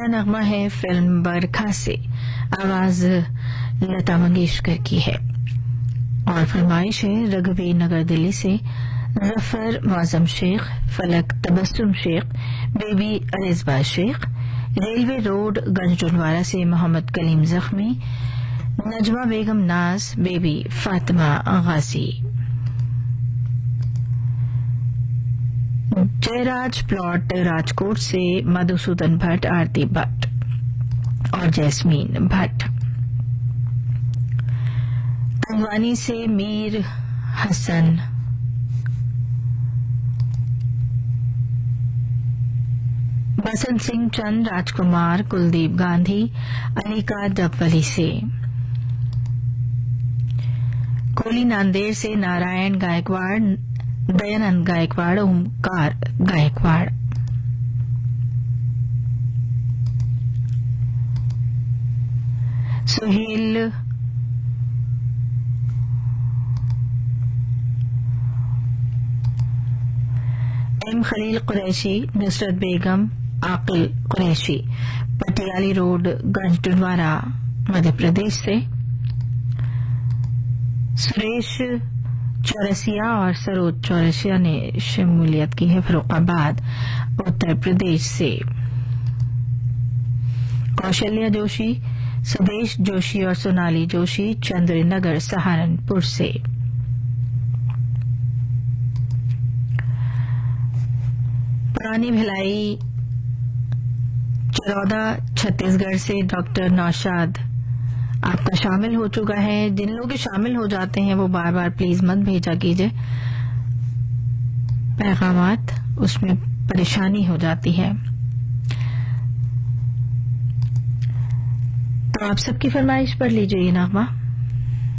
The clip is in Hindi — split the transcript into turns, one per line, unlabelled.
नगमा है फिल्म बरखा से, आवाज लता मंगेशकर की है और फरमाइश है रघुवीर नगर दिल्ली से जफर मौजम शेख, फलक Tabassum Sheikh, baby अलिजबा Sheikh, railway road गंजडुनवारा से मोहम्मद कलीम जख्मी, नजमा बेगम नाज, बेबी फातिमा गाजी। जयराज प्लॉट राजकोट से मधुसूदन भट्ट, आरती भट्ट और जैस्मीन भट्ट। तंगवानी से मीर हसन, बसंत सिंह चंद, राजकुमार, कुलदीप गांधी, अनिका डबवली से। कोली नांदेड़ से नारायण गायकवाड़, दयानंद गायकवाड़, ओमकार गायकवाड़। सुहेल एम खलील कुरैशी, नुसरत बेगम, आकिल कुरैशी, पटियाली रोड गंजडुनवारा मध्य प्रदेश से। सुरेश चौरसिया और सरोज चौरसिया ने शमूलियत की है फर्रुखाबाद उत्तर प्रदेश से। कौशल्या जोशी, सुदेश जोशी और सोनाली जोशी चंद्रनगर सहारनपुर से। पुरानी भिलाई चरौदा छत्तीसगढ़ से डॉक्टर नौशाद आपका शामिल हो चुका है। जिन लोग शामिल हो जाते हैं वो बार बार प्लीज मत भेजा कीजिए पैगामात, उसमें परेशानी हो जाती है। तो आप सबकी फरमाइश पर लीजिए ये नगमा।